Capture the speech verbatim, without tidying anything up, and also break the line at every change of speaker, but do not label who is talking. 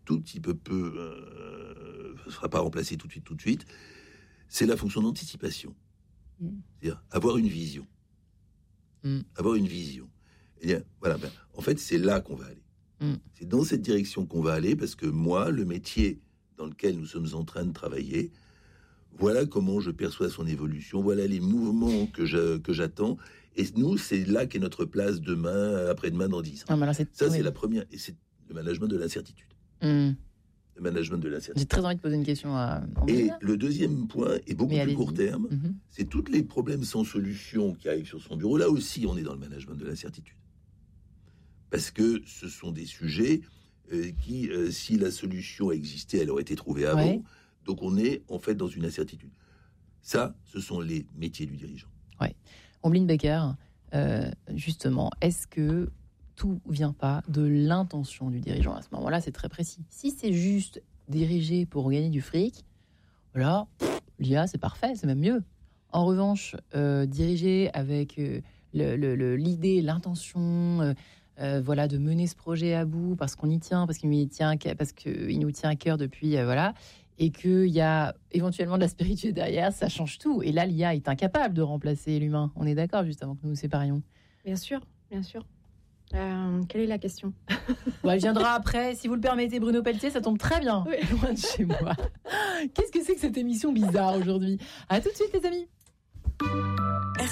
tout petit peu peu, euh, ne sera pas remplacé tout de suite, tout de suite, c'est la fonction d'anticipation. Mmh. C'est-à-dire avoir une vision. Mmh. Avoir une vision. Et bien, voilà, ben, en fait, c'est là qu'on va aller. Mmh. C'est dans cette direction qu'on va aller, parce que moi, le métier dans lequel nous sommes en train de travailler, voilà comment je perçois son évolution, voilà les mouvements que, je, que j'attends. Et nous, c'est là qu'est notre place demain, après-demain, dans dix ans. Ah, là, c'est... Ça, oui. c'est la première. Et c'est le management de l'incertitude. Mmh. Le management de l'incertitude.
J'ai très envie de poser une question à
Et le deuxième point est beaucoup Mais plus court terme. Mmh. C'est tous les problèmes sans solution qui arrivent sur son bureau. Là aussi, on est dans le management de l'incertitude. Parce que ce sont des sujets euh, qui, euh, si la solution existait, elle aurait été trouvée avant. Ouais. Donc, on est en fait dans une incertitude. Ça, ce sont les métiers du dirigeant.
Oui. Ombline Becker, euh, justement, est-ce que tout vient pas de l'intention du dirigeant? À ce moment-là, c'est très précis. Si c'est juste diriger pour gagner du fric, voilà, pff, l'I A, c'est parfait, c'est même mieux. En revanche, euh, diriger avec euh, le, le, le, l'idée, l'intention, euh, euh, voilà, de mener ce projet à bout parce qu'on y tient, parce qu'il y tient, parce qu'il nous tient à cœur depuis, euh, voilà, et qu'il y a éventuellement de la spiritualité derrière, ça change tout. Et là, l'I A est incapable de remplacer l'humain. On est d'accord, juste avant que nous nous séparions.
Bien sûr, bien sûr. Euh, quelle est la question?
Bon, elle viendra après, si vous le permettez, Bruno Pelletier, ça tombe très bien, oui. Loin de chez moi. Qu'est-ce que c'est que cette émission bizarre aujourd'hui? À tout de suite, les amis.